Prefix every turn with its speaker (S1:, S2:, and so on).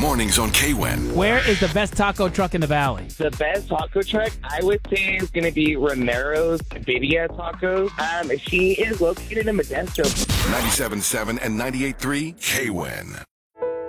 S1: Mornings on KWIN.
S2: Where is the best taco truck in the valley?
S3: The best taco truck, I would say, is going to be Romero's Birria Tacos. She is located in Modesto.
S1: 97.7 and 98.3 KWIN.